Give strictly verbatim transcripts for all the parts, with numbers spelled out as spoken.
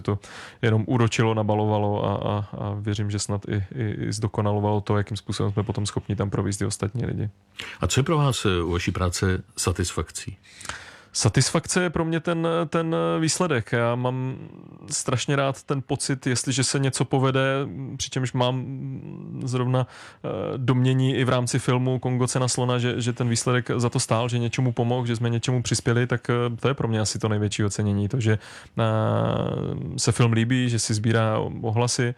to jenom uročilo, nabalovalo a, a, a věřím, že snad i, i, i zdokonalovalo to, jakým způsobem jsme potom schopni tam provést i ostatní lidi. A co je pro vás u vaší práce satisfakcí? Satisfakce je pro mě ten, ten výsledek. Já mám strašně rád ten pocit, jestliže se něco povede, přičemž mám zrovna domnění i v rámci filmu Kongo cena slona, že, že ten výsledek za to stál, že něčemu pomohl, že jsme něčemu přispěli, tak to je pro mě asi to největší ocenění. To, že se film líbí, že si sbírá ohlasy,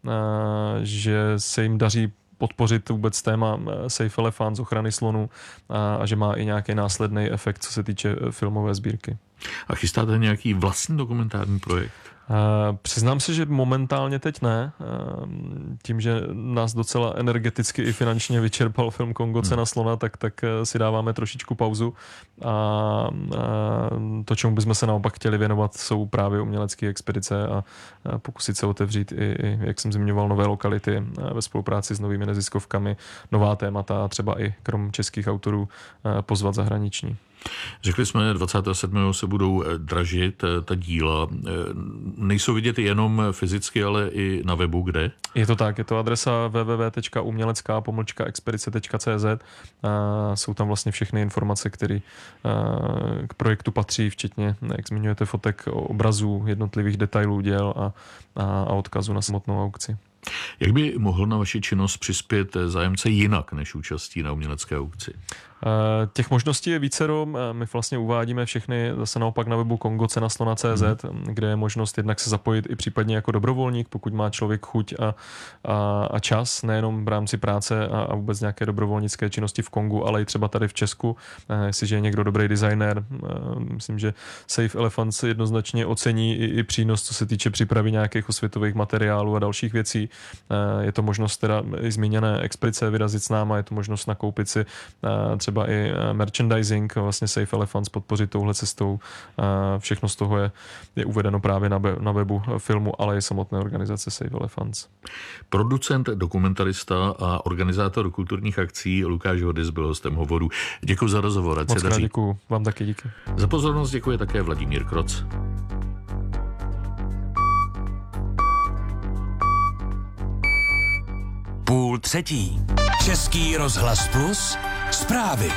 že se jim daří podpořit vůbec téma Safe Elephants, ochrany slonů a, a že má i nějaký následný efekt, co se týče filmové sbírky. A chystáte nějaký vlastní dokumentární projekt? Uh, přiznám se, že momentálně teď ne. Uh, tím, že nás docela energeticky i finančně vyčerpal film Kongo cena hmm. slona, tak, tak si dáváme trošičku pauzu. A uh, to, čemu bychom se naopak chtěli věnovat, jsou právě umělecké expedice a uh, pokusit se otevřít i, i, jak jsem zmiňoval, nové lokality uh, ve spolupráci s novými neziskovkami, nová témata a třeba i krom českých autorů uh, pozvat zahraniční. Řekli jsme, dvacátého sedmého se budou dražit ta díla. Nejsou vidět jenom fyzicky, ale i na webu, kde? Je to tak, je to adresa w w w tečka umělecká pomlčka expedice tečka c z. Jsou tam vlastně všechny informace, které k projektu patří, včetně, jak zmiňujete, fotek, obrazů, jednotlivých detailů děl a, a odkazu na samotnou aukci. Jak by mohl na vaši činnost přispět zájemce jinak než účastí na umělecké aukci? Těch možností je vícero. My vlastně uvádíme všechny zase naopak na webu kongo cena slona tečka c z, hmm. kde je možnost jednak se zapojit i případně jako dobrovolník, pokud má člověk chuť a, a, a čas, nejenom v rámci práce a, a vůbec nějaké dobrovolnické činnosti v Kongu, ale i třeba tady v Česku. Jestliže je někdo dobrý designér, myslím, že Safe Elephants jednoznačně ocení i, i přínos, co se týče přípravy nějakých osvětových materiálů a dalších věcí. Je to možnost teda i zmíněné expedice vyrazit s náma, je to možnost nakoupit si třeba i merchandising, vlastně Safe Elephants, podpořit touhle cestou. Všechno z toho je, je uvedeno právě na, be, na webu filmu, ale i samotné organizace Safe Elephants. Producent, dokumentarista a organizátor kulturních akcí Lukáš Hodys byl hostem Hovoru. Děkuji za rozhovor. Moc krát děkuji. Vám taky díky. Za pozornost děkuje také Vladimír Kroc. Půl třetí. Český rozhlas plus zprávy.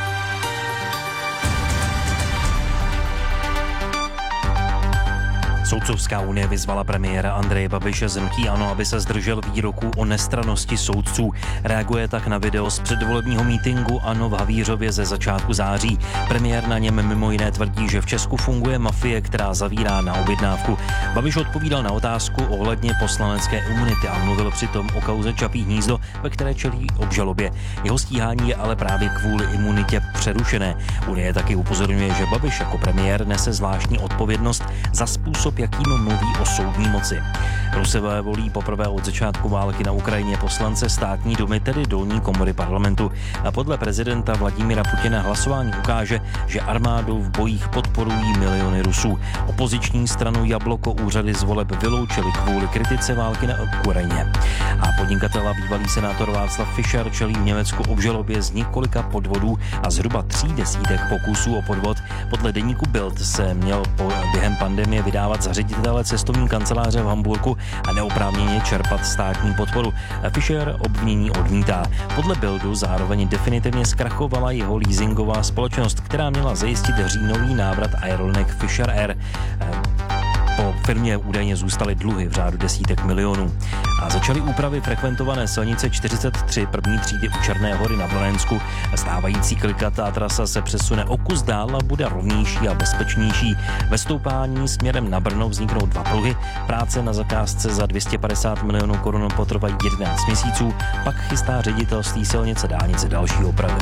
Soudcovská unie vyzvala premiéra Andreje Babiše z hnutí ANO, aby se zdržel výroku o nestrannosti soudců. Reaguje tak na video z předvolebního mítinku ANO v Havířově ze začátku září. Premiér na něm mimo jiné tvrdí, že v Česku funguje mafie, která zavírá na objednávku. Babiš odpovídal na otázku ohledně poslanecké imunity a mluvil přitom o kauze Čapí hnízdo, ve které čelí obžalobě. Jeho stíhání je ale právě kvůli imunitě přerušené. Unie taky upozorňuje, že Babiš jako premiér nese zvláštní odpovědnost za způsob, jakým mluví o soudní moci. Rusové volí poprvé od začátku války na Ukrajině poslance státní dumy, tedy dolní komory parlamentu. A podle prezidenta Vladimira Putina hlasování ukáže, že armádu v bojích podporují miliony Rusů. Opoziční stranu Jabloko úřady z voleb vyloučili kvůli kritice války na Ukrajině. A podnikatel a bývalý senátor Václav Fischer čelí v Německu obžalobě z několika podvodů a zhruba tří desítek pokusů o podvod. Podle deníku Bild se měl po, během pandemie vydávat za ředitele cestovní kanceláře v Hamburku a neoprávněně čerpat státní podporu. Fischer obvinění odmítá. Podle Bildu zároveň definitivně zkrachovala jeho leasingová společnost, která měla zajistit říjnový návrat aerolinek Fisher Air. Po firmě údajně zůstaly dluhy v řádu desítek milionů. A začaly úpravy frekventované silnice čtyřicet tři první třídy u Černé Hory na Brněnsku. Stávající klikatá trasa se přesune o kus dál a bude rovnější a bezpečnější. Ve stoupání směrem na Brno vzniknou dva pruhy. Práce na zakázce za dvě stě padesát milionů korun potrvají jedenáct měsíců. Pak chystá ředitelství silnice dálnice další opravy.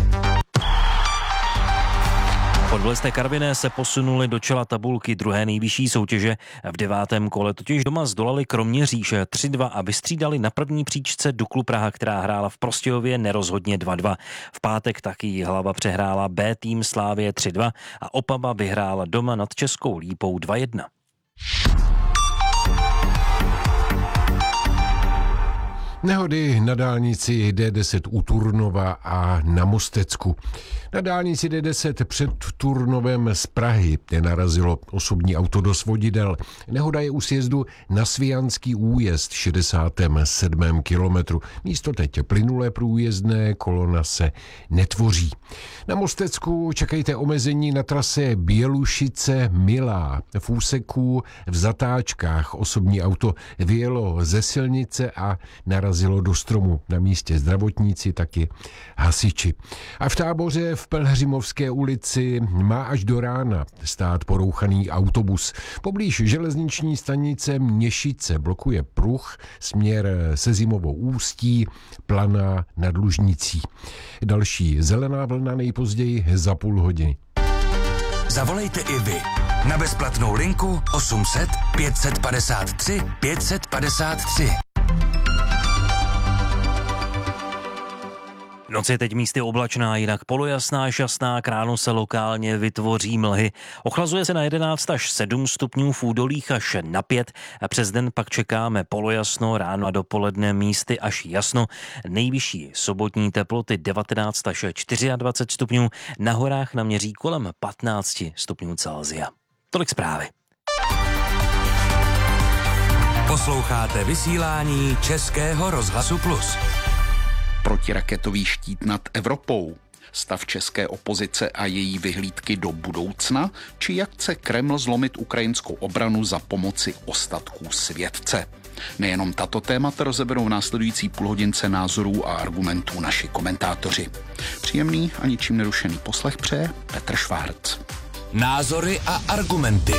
Fotbalisté Karviné se posunuli do čela tabulky druhé nejvyšší soutěže. V devátém kole totiž doma zdolali Kroměříž tři dva a vystřídali na první příčce Duklu Praha, která hrála v Prostějově nerozhodně dva dva. V pátek taky Jihlava přehrála B tým Slávie tři dva a Opava vyhrála doma nad Českou Lípou dva jedna. Nehody na dálnici D deset u Turnova a na Mostecku. Na dálnici D deset před Turnovem z Prahy narazilo osobní auto do svodidel. Nehoda je u sjezdu na Svijanský újezd šedesátém sedmém kilometru. Místo teď plynulé průjezdné, kolona se netvoří. Na Mostecku čekejte omezení na trase Bělušice-Milá. V úseku v zatáčkách osobní auto vyjelo ze silnice a narazilo do stromu. Na místě zdravotníci, taky hasiči. A v Táboře v Pelhřimovské ulici má až do rána stát porouchaný autobus. Poblíž železniční stanice Měšice blokuje pruh směr se Zimovou Ústí, Planá nad Lužnicí. Další zelená vlna nejpozději za půl hodiny. Zavolejte i vy na bezplatnou linku osm set pět padesát tři pět padesát tři. Noc je teď místy oblačná, jinak polojasná, šťastná, k ránu se lokálně vytvoří mlhy. Ochlazuje se na jedenáct až sedm stupňů, v údolích až na pět. A přes den pak čekáme polojasno, ráno a dopoledne místy až jasno. Nejvyšší sobotní teploty devatenáct až dvacet čtyři stupňů, na horách naměří kolem patnáct stupňů Celsia. Tolik zprávy. Posloucháte vysílání Českého rozhlasu Plus. Protiraketový štít nad Evropou, stav české opozice a její vyhlídky do budoucna, či jak chce Kreml zlomit ukrajinskou obranu za pomoci ostatků světce. Nejenom tato témata rozeberou v následující půlhodince názorů a argumentů naši komentátoři. Příjemný a ničím nerušený poslech přeje Petr Švárc. Názory a argumenty.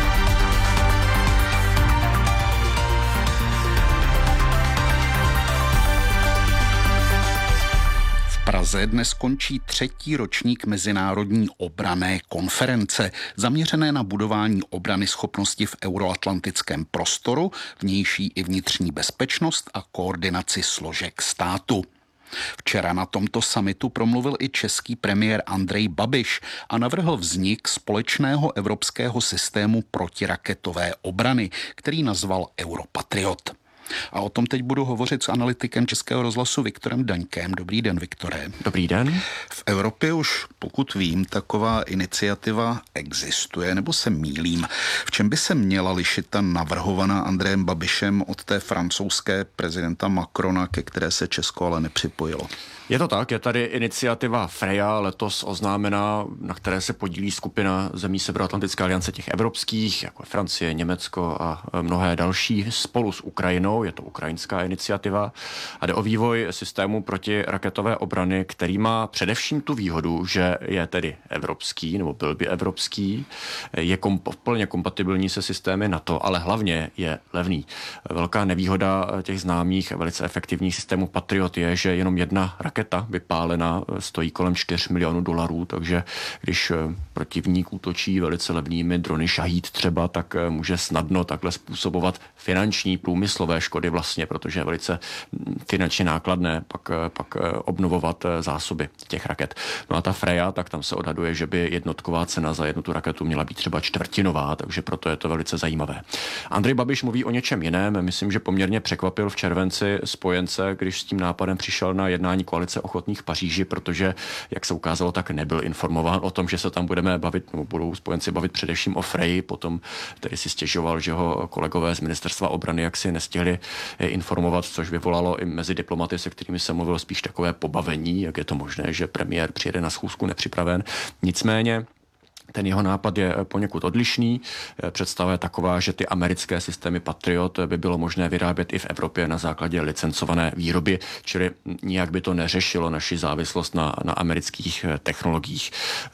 V Praze dnes končí třetí ročník Mezinárodní obranné konference, zaměřené na budování obrany schopnosti v euroatlantickém prostoru, vnější i vnitřní bezpečnost a koordinaci složek státu. Včera na tomto summitu promluvil i český premiér Andrej Babiš a navrhl vznik společného evropského systému protiraketové obrany, který nazval Europatriot. A o tom teď budu hovořit s analytikem Českého rozhlasu Viktorem Daňkem. Dobrý den, Viktore. Dobrý den. V Evropě už, pokud vím, taková iniciativa existuje, nebo se mýlím. V čem by se měla lišit ta navrhovaná Andrejem Babišem od té francouzské prezidenta Macrona, ke které se Česko ale nepřipojilo? Je to tak, je tady iniciativa Freja, letos oznámená, na které se podílí skupina zemí Severoatlantické aliance, těch evropských, jako Francie, Německo a mnohé další, spolu s Ukrajinou. Je to ukrajinská iniciativa a jde o vývoj systému protiraketové obrany, který má především tu výhodu, že je tedy evropský, nebo byl by evropský, je komp- plně kompatibilní se systémy NATO, ale hlavně je levný. Velká nevýhoda těch známých a velice efektivních systémů Patriot je, že jenom jedna raketa vypálená stojí kolem čtyři milionů dolarů, takže když protivník útočí velice levnými drony Šahíd třeba, tak může snadno takhle způsobovat finanční, průmyslové škody vlastně, protože je velice finančně nákladné pak, pak obnovovat zásoby těch raket. No a ta Freja, tak tam se odhaduje, že by jednotková cena za jednu tu raketu měla být třeba čtvrtinová, takže proto je to velice zajímavé. Andrej Babiš mluví o něčem jiném. Myslím, že poměrně překvapil v červenci spojence, když s tím nápadem přišel na jednání koalice ochotných v Paříži, protože, jak se ukázalo, tak nebyl informován o tom, že se tam budeme bavit, nebo budou spojenci bavit především o Freji, potom tedy si stěžoval, že ho kolegové z ministerstva obrany jaksi nestihli informovat, což vyvolalo i mezi diplomaty, se kterými se mluvilo, spíš takové pobavení, jak je to možné, že premiér přijede na schůzku nepřipraven. Nicméně ten jeho nápad je poněkud odlišný. Představa je taková, že ty americké systémy Patriot by bylo možné vyrábět i v Evropě na základě licencované výroby, čili nijak by to neřešilo naši závislost na, na amerických technologiích.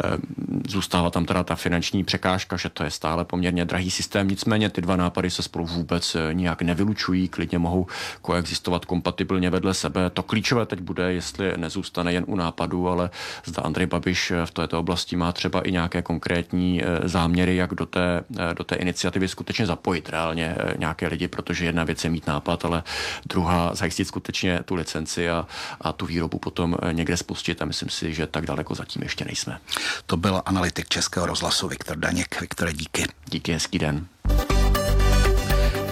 Zůstává tam teda ta finanční překážka, že to je stále poměrně drahý systém, nicméně ty dva nápady se spolu vůbec nijak nevylučují, klidně mohou koexistovat kompatibilně vedle sebe. To klíčové teď bude, jestli nezůstane jen u nápadu, ale zda Andrej Babiš v této oblasti má třeba i nějaké konkrétní konkrétní záměry, jak do té, do té iniciativy skutečně zapojit reálně nějaké lidi, protože jedna věc je mít nápad, ale druhá zajistit skutečně tu licenci a, a tu výrobu potom někde spustit a myslím si, že tak daleko zatím ještě nejsme. To byl analytik Českého rozhlasu Viktor Daněk. Viktore, díky. Díky, hezký den.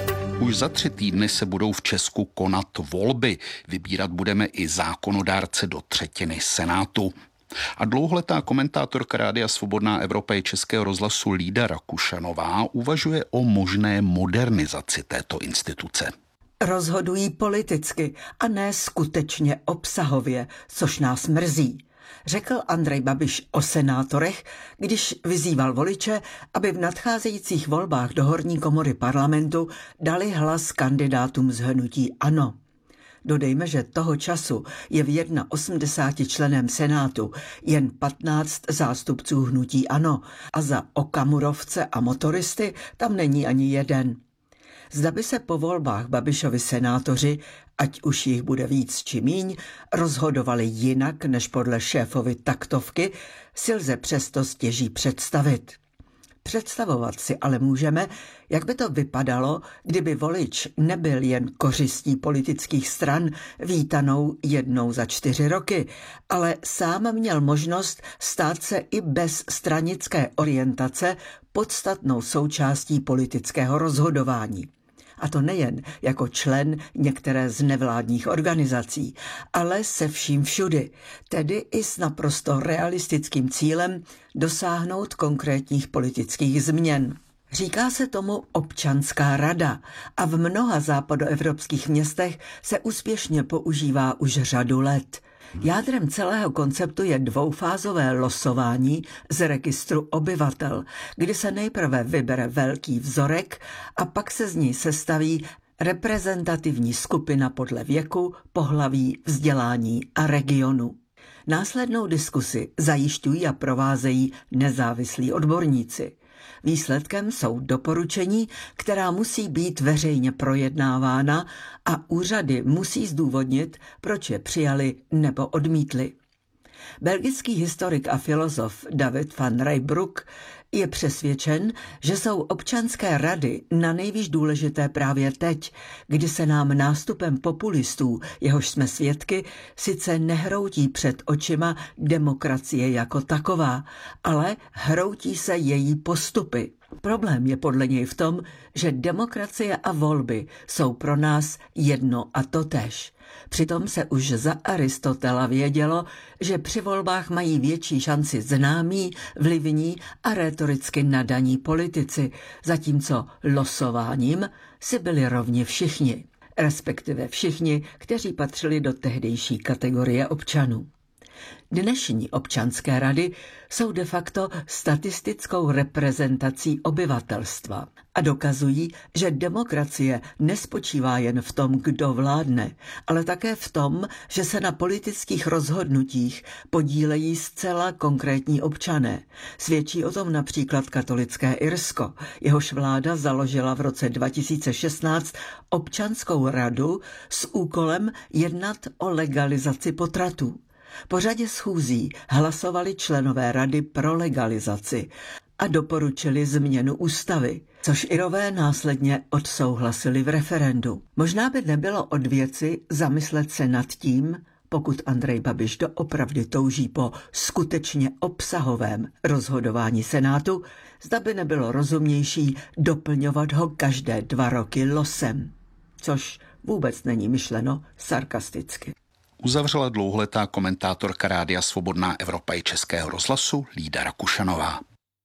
Už za tři týdny se budou v Česku konat volby. Vybírat budeme i zákonodárce do třetiny Senátu. A dlouholetá komentátorka Rádia Svobodná Evropa i Českého rozhlasu Lída Rakušanová uvažuje o možné modernizaci této instituce. Rozhodují politicky a ne skutečně obsahově, což nás mrzí, řekl Andrej Babiš o senátorech, když vyzýval voliče, aby v nadcházejících volbách do horní komory parlamentu dali hlas kandidátům z hnutí ANO. Dodejme, že toho času je v osmdesáti členem Senátu jen patnáct zástupců hnutí ANO a za okamurovce a motoristy tam není ani jeden. Zda by se po volbách Babišovi senátoři, ať už jich bude víc či míň, rozhodovali jinak než podle šéfovy taktovky, si lze přesto stěží představit. Představovat si ale můžeme, jak by to vypadalo, kdyby volič nebyl jen kořistí politických stran vítanou jednou za čtyři roky, ale sám měl možnost stát se i bez stranické orientace podstatnou součástí politického rozhodování. A to nejen jako člen některé z nevládních organizací, ale se vším všudy, tedy i s naprosto realistickým cílem dosáhnout konkrétních politických změn. Říká se tomu občanská rada a v mnoha západoevropských městech se úspěšně používá už řadu let. Jádrem celého konceptu je dvoufázové losování z registru obyvatel, kdy se nejprve vybere velký vzorek a pak se z něj sestaví reprezentativní skupina podle věku, pohlaví, vzdělání a regionu. Následnou diskusi zajišťují a provázejí nezávislí odborníci. Výsledkem jsou doporučení, která musí být veřejně projednávána a úřady musí zdůvodnit, proč je přijali nebo odmítli. Belgický historik a filozof David van Rijbroek je přesvědčen, že jsou občanské rady na nejvíc důležité právě teď, kdy se nám nástupem populistů, jehož jsme svědky, sice nehroutí před očima demokracie jako taková, ale hroutí se její postupy. Problém je podle něj v tom, že demokracie a volby jsou pro nás jedno a totéž. Přitom se už za Aristotela vědělo, že při volbách mají větší šanci známí, vlivní a rétoricky nadaní politici, zatímco losováním si byli rovni všichni, respektive všichni, kteří patřili do tehdejší kategorie občanů. Dnešní občanské rady jsou de facto statistickou reprezentací obyvatelstva a dokazují, že demokracie nespočívá jen v tom, kdo vládne, ale také v tom, že se na politických rozhodnutích podílejí zcela konkrétní občané. Svědčí o tom například katolické Irsko. Jehož vláda založila v roce dva tisíce šestnáct občanskou radu s úkolem jednat o legalizaci potratů. Po řadě schůzí hlasovali členové rady pro legalizaci a doporučili změnu ústavy, což Irové následně odsouhlasili v referendu. Možná by nebylo od věci zamyslet se nad tím, pokud Andrej Babiš doopravdy touží po skutečně obsahovém rozhodování Senátu, zda by nebylo rozumnější doplňovat ho každé dva roky losem, což vůbec není myšleno sarkasticky. Uzavřela dlouholetá komentátorka Rádia Svobodná Evropa i Českého rozhlasu Lída Rakušanová.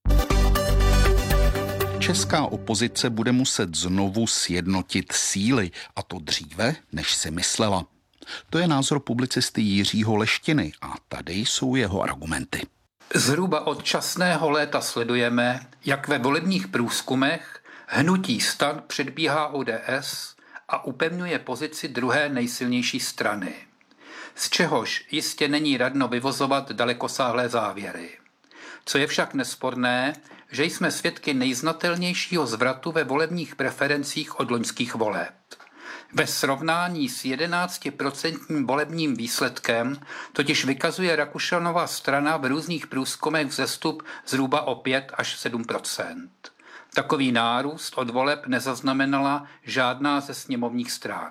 Česká opozice bude muset znovu sjednotit síly, a to dříve, než si myslela. To je názor publicisty Jiřího Leštiny a tady jsou jeho argumenty. Zhruba od časného léta sledujeme, jak ve volebních průzkumech hnutí STAN předbíhá O D S a upevňuje pozici druhé nejsilnější strany. Z čehož jistě není radno vyvozovat dalekosáhlé závěry. Co je však nesporné, že jsme svědky nejznatelnějšího zvratu ve volebních preferencích od loňských voleb. Ve srovnání s jedenáctiprocentním volebním výsledkem totiž vykazuje Rakušanova strana v různých průzkumech vzestup zhruba o pět až sedm procent. Takový nárůst od voleb nezaznamenala žádná ze sněmovních stran.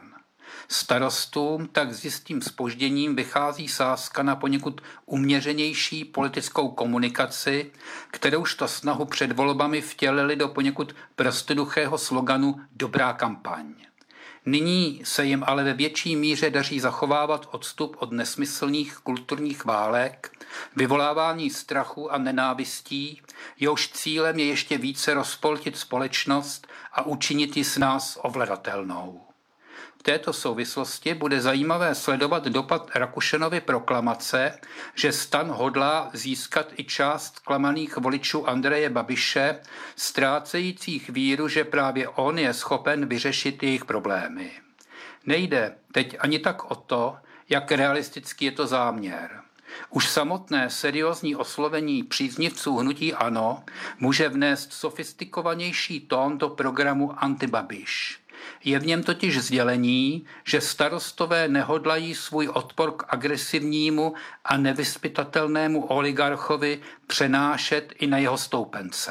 Starostům tak s jistým zpožděním vychází sázka na poněkud uměřenější politickou komunikaci, kterouž to snahu před volbami vtělili do poněkud prostoduchého sloganu Dobrá kampaň. Nyní se jim ale ve větší míře daří zachovávat odstup od nesmyslných kulturních válek, vyvolávání strachu a nenávistí, jehož cílem je ještě více rozpoltit společnost a učinit ji s nás ovladatelnou. V této souvislosti bude zajímavé sledovat dopad Rakušanovy proklamace, že STAN hodlá získat i část klamaných voličů Andreje Babiše, ztrácejících víru, že právě on je schopen vyřešit jejich problémy. Nejde teď ani tak o to, jak realistický je to záměr. Už samotné seriózní oslovení příznivců hnutí ANO může vnést sofistikovanější tón do programu Antibabiš. Je v něm totiž sdělení, že starostové nehodlají svůj odpor k agresivnímu a nevyzpytatelnému oligarchovi přenášet i na jeho stoupence.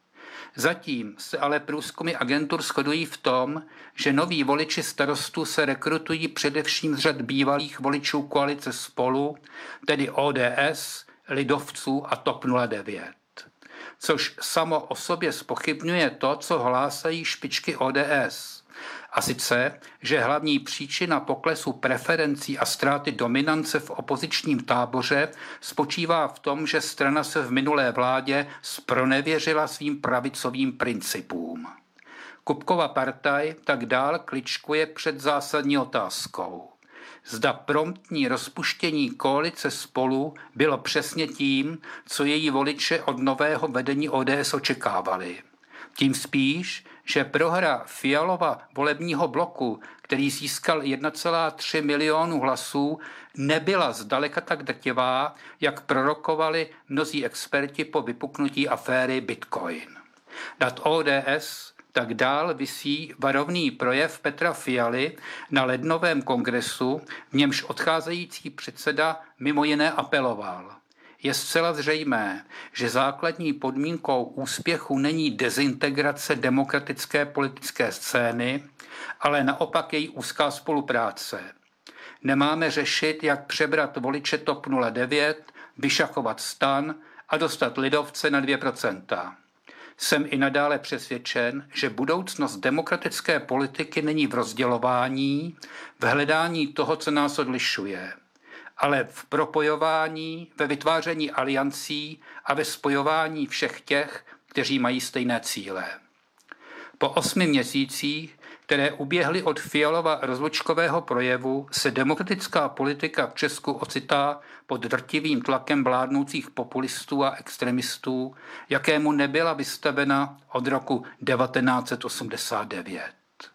Zatím se ale průzkumy agentur shodují v tom, že noví voliči starostů se rekrutují především z řad bývalých voličů koalice Spolu, tedy O D S, lidovců a TOP nula devět. Což samo o sobě zpochybňuje to, co hlásají špičky O D S. A sice, že hlavní příčina poklesu preferencí a ztráty dominance v opozičním táboře spočívá v tom, že strana se v minulé vládě zpronevěřila svým pravicovým principům. Kupkova partaj tak dál kličkuje před zásadní otázkou. Zda promptní rozpuštění koalice Spolu bylo přesně tím, co její voliče od nového vedení O D S očekávali. Tím spíš, že prohra Fialova volebního bloku, který získal jedna celá tři milionu hlasů, nebyla zdaleka tak drtivá, jak prorokovali mnozí experti po vypuknutí aféry Bitcoin. Nad O D S tak dál visí varovný projev Petra Fialy na lednovém kongresu, v němž odcházející předseda mimo jiné apeloval. Je zcela zřejmé, že základní podmínkou úspěchu není dezintegrace demokratické politické scény, ale naopak její úzká spolupráce. Nemáme řešit, jak přebrat voliče TOP nula devět, vyšachovat STAN a dostat lidovce na dvě procenta. Jsem i nadále přesvědčen, že budoucnost demokratické politiky není v rozdělování, v hledání toho, co nás odlišuje, ale v propojování, ve vytváření aliancí a ve spojování všech těch, kteří mají stejné cíle. Po osmi měsících, které uběhly od Fialova rozlučkového projevu, se demokratická politika v Česku ocitá pod drtivým tlakem vládnoucích populistů a extremistů, jakému nebyla vystavena od roku devatenáct set osmdesát devět.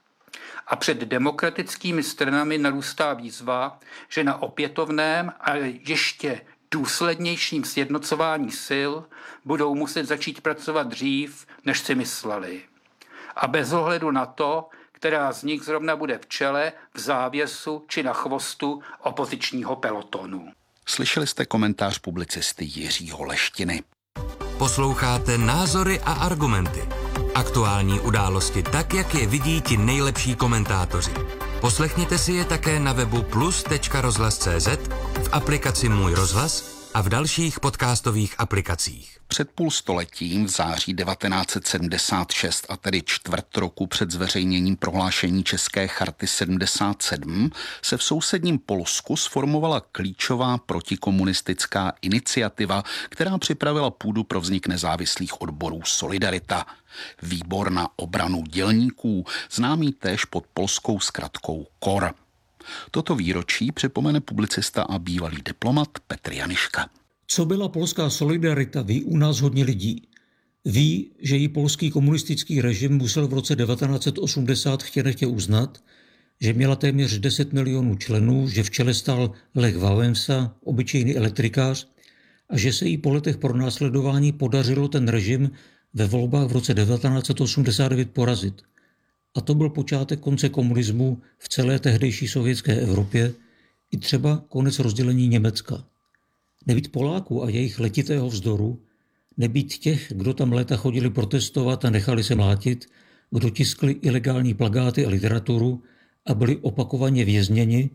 A před demokratickými stranami narůstá výzva, že na opětovném a ještě důslednějším sjednocování sil budou muset začít pracovat dřív, než si mysleli. A bez ohledu na to, která z nich zrovna bude v čele, v závěsu či na chvostu opozičního pelotonu. Slyšeli jste komentář publicisty Jiřího Leštiny. Posloucháte Názory a argumenty. Aktuální události tak, jak je vidí ti nejlepší komentátoři. Poslechněte si je také na webu plus tečka rozhlas tečka cé zet, v aplikaci Můj rozhlas a v dalších podcastových aplikacích. Před půl stoletím v září devatenáct set sedmdesát šest, a tedy čtvrt roku před zveřejněním prohlášení České charty sedmdesát sedm, se v sousedním Polsku sformovala klíčová protikomunistická iniciativa, která připravila půdu pro vznik nezávislých odborů Solidarita. Výbor na obranu dělníků, známý též pod polskou zkratkou K O R. Toto výročí připomene publicista a bývalý diplomat Petr Janiška. Co byla polská Solidarita, ví u nás hodně lidí. Ví, že ji polský komunistický režim musel v roce devatenáct set osmdesát chtě nechtě uznat, že měla téměř deset milionů členů, že v čele stál Lech Wałęsa, obyčejný elektrikář, a že se jí po letech pronásledování podařilo ten režim ve volbách v roce devatenáct set osmdesát devět porazit. A to byl počátek konce komunismu v celé tehdejší sovětské Evropě i třeba konec rozdělení Německa. Nebýt Poláků a jejich letitého vzdoru, nebýt těch, kdo tam léta chodili protestovat a nechali se mlátit, kdo tiskli ilegální plakáty a literaturu a byli opakovaně vězněni.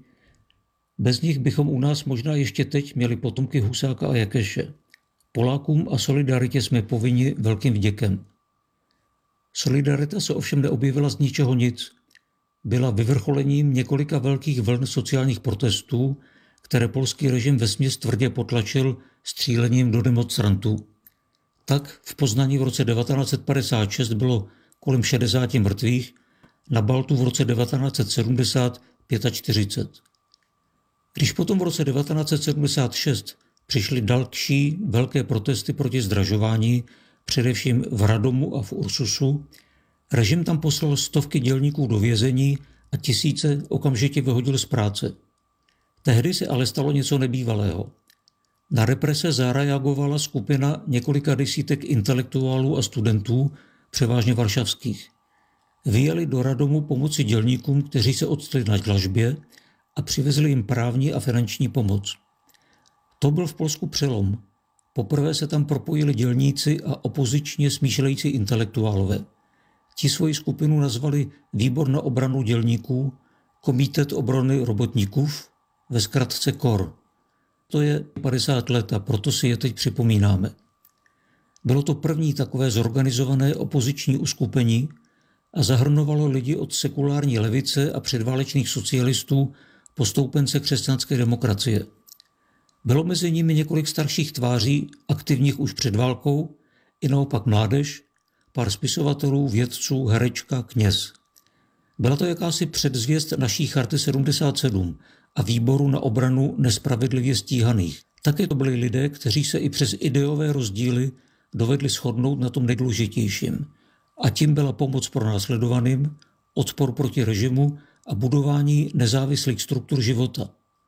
Bez nich bychom u nás možná ještě teď měli potomky Husáka a Jakeše. Polákům a solidaritě jsme povinni velkým vděkem. Solidarita se ovšem neobjevila z ničeho nic. Byla vyvrcholením několika velkých vln sociálních protestů, které polský režim vesměs tvrdě potlačil střílením do demonstrantů. Tak v Poznani v roce devatenáct set padesát šest bylo kolem šedesáti mrtvých, na Baltu v roce devatenáct set sedmdesát čtyřicet pět. Když potom v roce devatenáct set sedmdesát šest přišly další velké protesty proti zdražování, především v Radomu a v Ursusu, režim tam poslal stovky dělníků do vězení a tisíce okamžitě vyhodil z práce. Tehdy se ale stalo něco nebývalého. Na represe zareagovala skupina několika desítek intelektuálů a studentů, převážně varšavských. Vyjeli do Radomu pomoci dělníkům, kteří se odstli na dlažbě, a přivezli jim právní a finanční pomoc. To byl v Polsku přelom. Poprvé se tam propojili dělníci a opozičně smýšlející intelektuálové. Ti svoji skupinu nazvali Výbor na obranu dělníků, Komitet obrany robotníků, ve zkratce K O R. To je padesát let a proto si je teď připomínáme. Bylo to první takové zorganizované opoziční uskupení a zahrnovalo lidi od sekulární levice a předválečných socialistů po stoupence křesťanské demokracie. Bylo mezi nimi několik starších tváří, aktivních už před válkou, i naopak mládež, pár spisovatelů, vědců, herečka, kněz. Byla to jakási předzvěst naší charty sedmdesát sedm a výboru na obranu nespravedlivě stíhaných. Také to byli lidé, kteří se i přes ideové rozdíly dovedli shodnout na tom nejdůležitějším. A tím byla pomoc pro následovaným, odpor proti režimu a budování nezávislých struktur života.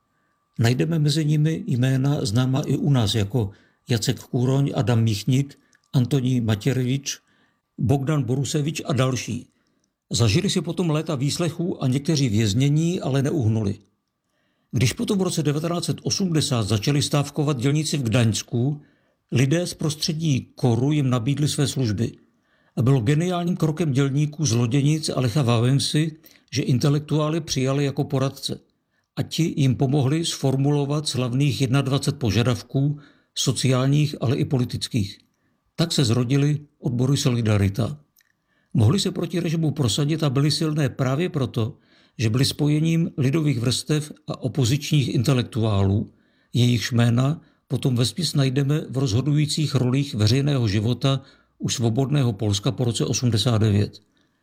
Najdeme mezi nimi jména známá i u nás jako Jacek Kůroň, Adam Míchnik, Antoní Matěrevič, Bogdan Borusevič a další. Zažili si potom léta výslechů a někteří věznění, ale neuhnuli. Když potom v roce devatenáct set osmdesát začali stávkovat dělníci v Gdaňsku, lidé z prostředí Koru jim nabídli své služby. A bylo geniálním krokem dělníků z Loděnic a Lecha Wałęsy, že intelektuály přijali jako poradce. A ti jim pomohli sformulovat slavných dvacet jedna požadavků, sociálních, ale i politických. Tak se zrodily odbory Solidarita. Mohli se proti režimu prosadit a byli silné právě proto, že byli spojením lidových vrstev a opozičních intelektuálů, jejichž jména potom vesměs najdeme v rozhodujících rolích veřejného života už svobodného Polska po roce osmdesát devět.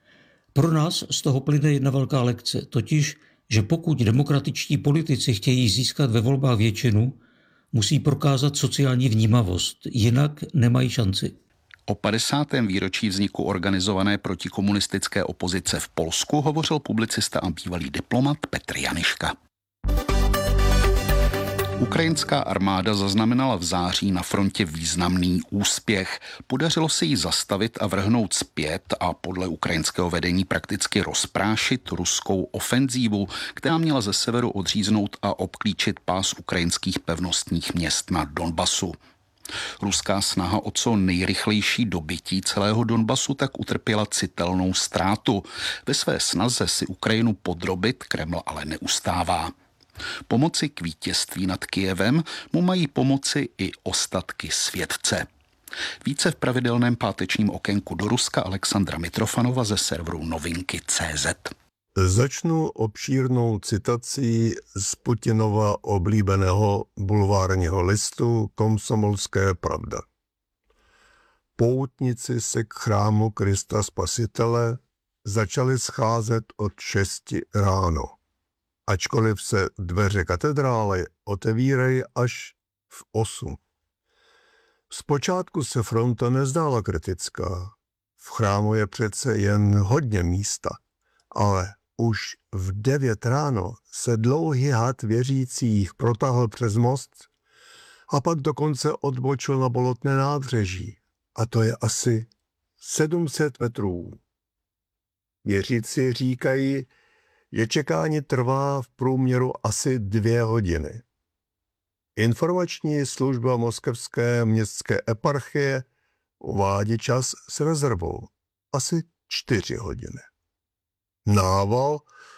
Pro nás z toho plyne jedna velká lekce, totiž, že pokud demokratičtí politici chtějí získat ve volbách většinu, musí prokázat sociální vnímavost, jinak nemají šanci. O padesátém výročí vzniku organizované protikomunistické opozice v Polsku hovořil publicista a bývalý diplomat Petr Janiška. Ukrajinská armáda zaznamenala v září na frontě významný úspěch. Podařilo se jí zastavit a vrhnout zpět a podle ukrajinského vedení prakticky rozprášit ruskou ofenzívu, která měla ze severu odříznout a obklíčit pás ukrajinských pevnostních měst na Donbasu. Ruská snaha o co nejrychlejší dobytí celého Donbasu tak utrpěla citelnou ztrátu. Ve své snaze si Ukrajinu podrobit Kreml ale neustává. Pomoci k vítězství nad Kyjevem mu mají pomoci i ostatky světce. Více v pravidelném pátečním okénku do Ruska Alexandra Mitrofanova ze serveru novinky tečka cé zet. Začnu obšírnou citací z Putinova oblíbeného bulvárního listu Komsomolské pravda. Poutníci se k chrámu Krista Spasitele začali scházet od šesti ráno, ačkoliv se dveře katedrály otevírají až v osm. Zpočátku se fronta nezdála kritická. V chrámu je přece jen hodně místa, ale už v devět ráno se dlouhý had věřících protáhl přes most a pak dokonce odbočil na bolotné nábřeží. A to je asi sedm set metrů. Věřící říkají, že čekání trvá v průměru asi dvě hodiny. Informační služba moskevské městské eparchie uvádí čas s rezervou asi čtyři hodiny. Nával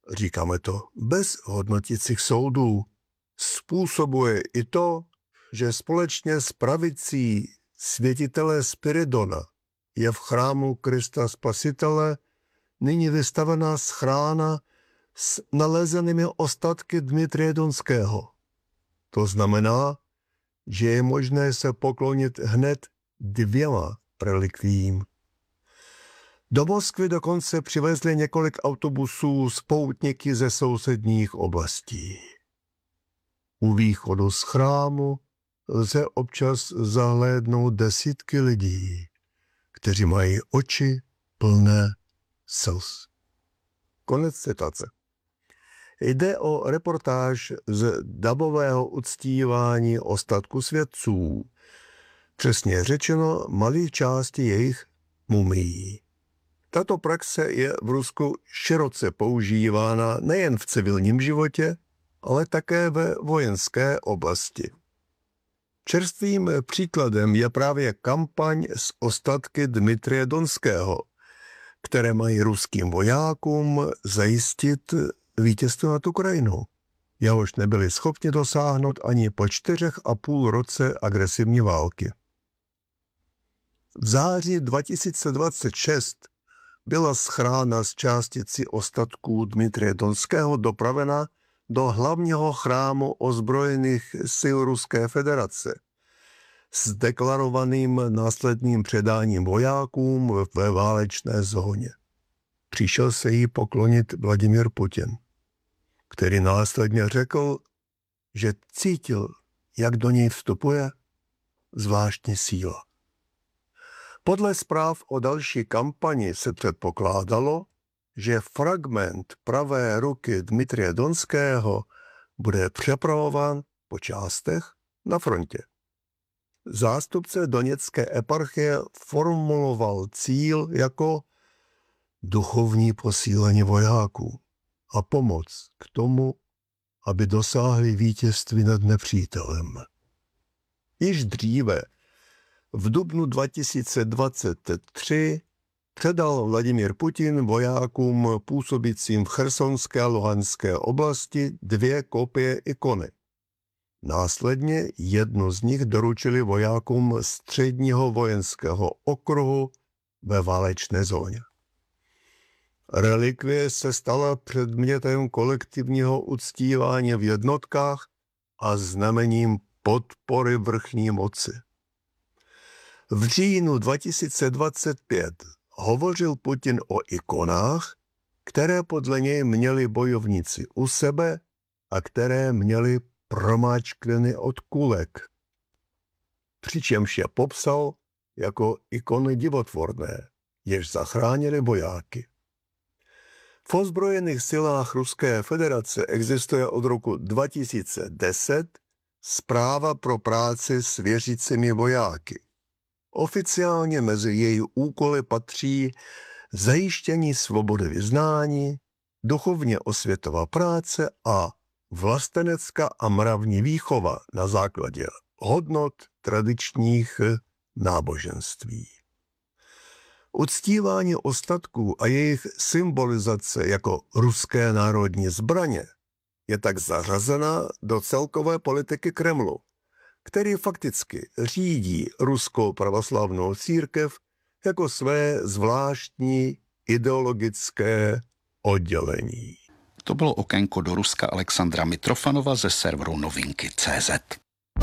říkáme to bez hodnotících soudů, způsobuje i to, že společně s pravicí světitele Spiridona je v chrámu Krista Spasitele nyní vystavená schrána s nalezenými ostatky Dmitrije Donského. To znamená, že je možné se poklonit hned dvěma relikviím. Do Moskvy dokonce přivezli několik autobusů s poutníky ze sousedních oblastí. U východu z chrámu lze občas zahlédnout desítky lidí, kteří mají oči plné slz. Konec citace. Jde o reportáž z dabového uctívání ostatku svědců, přesně řečeno malých části jejich mumií. Tato praxe je v Rusku široce používána nejen v civilním životě, ale také ve vojenské oblasti. Čerstvým příkladem je právě kampaň s ostatky Dmitrije Donského, které mají ruským vojákům zajistit vítězství nad Ukrajinou, jehož nebyli schopni dosáhnout ani po čtyřech a půl roce agresivní války. V září dva tisíce dvacet šest byla schrána z částici ostatků Dmitrije Donského dopravena do hlavního chrámu ozbrojených sil Ruské federace s deklarovaným následným předáním vojákům ve válečné zóně. Přišel se jí poklonit Vladimír Putin, který následně řekl, že cítil, jak do něj vstupuje zvláštní síla. Podle zpráv o další kampani se předpokládalo, že fragment pravé ruky Dmitrije Donského bude přepravován po částech na frontě. Zástupce Doněcké eparchie formuloval cíl jako duchovní posílení vojáků a pomoc k tomu, aby dosáhli vítězství nad nepřítelem. Již dříve, v dubnu dva tisíce dvacet tři, předal Vladimír Putin vojákům působícím v chersonské a luhanské oblasti dvě kopie ikony. Následně jednu z nich doručili vojákům středního vojenského okruhu ve válečné zóně. Relikvie se stala předmětem kolektivního uctívání v jednotkách a znamením podpory vrchní moci. V říjnu dva tisíce dvacet pět hovořil Putin o ikonách, které podle něj měli bojovníci u sebe a které měli promáčkleny od kulek. Přičemž je popsal jako ikony divotvorné, jež zachránili vojáky. V ozbrojených silách Ruské federace existuje od roku dva tisíce deset Správa pro práci s věřícími vojáky. Oficiálně mezi její úkoly patří zajištění svobody vyznání, duchovně osvětová práce a vlastenecká a mravní výchova na základě hodnot tradičních náboženství. Uctívání ostatků a jejich symbolizace jako ruské národní zbraně je tak zařazena do celkové politiky Kremlu, který fakticky řídí ruskou pravoslavnou církev jako své zvláštní ideologické oddělení. To bylo okénko do Ruska Alexandra Mitrofanova ze serveru novinky tečka cé zet.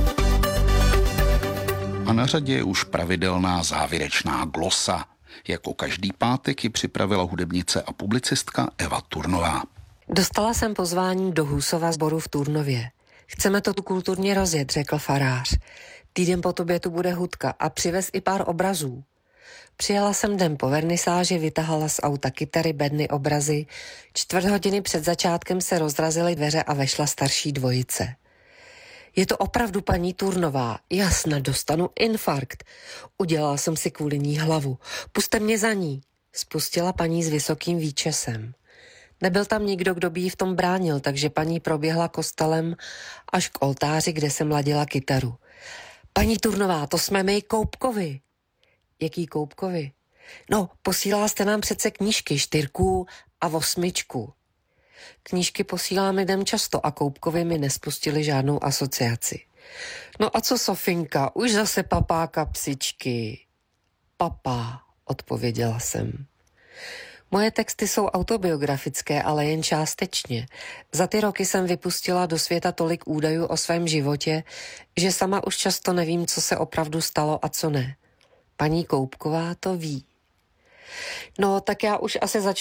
A na řadě je už pravidelná závěrečná glosa. Jako každý pátek ji připravila hudebnice a publicistka Eva Turnová. Dostala jsem pozvání do Husova sboru v Turnově. Chceme to tu kulturně rozjet, řekl farář. Týden po tobě tu bude hudka a přivez i pár obrazů. Přijela jsem den po vernisáži, vytahala z auta kytary, bedny, obrazy. Čtvrt hodiny před začátkem se rozrazily dveře a vešla starší dvojice. Je to opravdu paní Turnová, jasna, dostanu infarkt. Udělala jsem si kvůli ní hlavu. Puste mě za ní, spustila paní s vysokým výčesem. Nebyl tam nikdo, kdo by jí v tom bránil, takže paní proběhla kostelem až k oltáři, kde jsem ladila kytaru. Paní Turnová, to jsme my Koupkovi. Jaký Koupkovi? No, posílala jste nám přece knížky, čtyřku a osmičku. Knížky posílám lidem často a Koupkovi mi nespustili žádnou asociaci. No a co Sofinka, už zase papá kapsičky. Papá, odpověděla jsem. Moje texty jsou autobiografické, ale jen částečně. Za ty roky jsem vypustila do světa tolik údajů o svém životě, že sama už často nevím, co se opravdu stalo a co ne. Paní Koupková to ví. No, tak já už asi začnu